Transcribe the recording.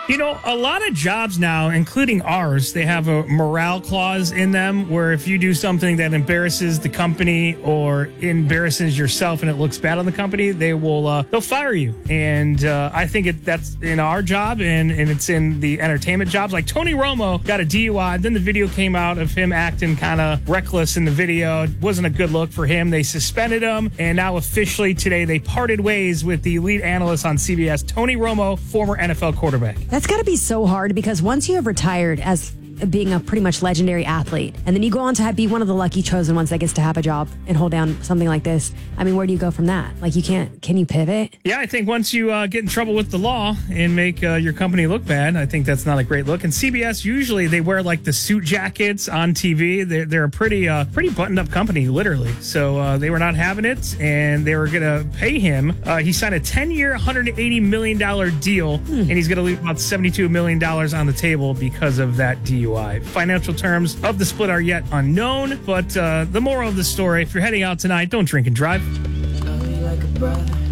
You know, a lot of jobs now, including ours, they have a morale clause in them where if you do something that embarrasses the company or embarrasses yourself and it looks bad on the company, they'll fire you. And I think that's in our job and it's in the entertainment jobs. Like Tony Romo got a DUI. Then the video came out of him acting kind of reckless in the video. It wasn't a good look for him. They suspended him. And now officially today, they parted ways with the lead analyst on CBS, Tony Romo, former NFL quarterback. That's got to be so hard because once you have retired as being a pretty much legendary athlete, and then you go on to be one of the lucky chosen ones that gets to have a job and hold down something like this. I mean, where do you go from that? Like, can you pivot? Yeah, I think once you get in trouble with the law and make your company look bad, I think that's not a great look. And CBS, usually they wear like the suit jackets on TV. They're a pretty buttoned up company, literally. So they were not having it, and they were going to pay him. He signed a 10-year, $180 million deal, and he's going to leave about $72 million on the table because of that DUI. Financial terms of the split are yet unknown, but the moral of the story, if you're heading out tonight, don't drink and drive. Love you like a brother.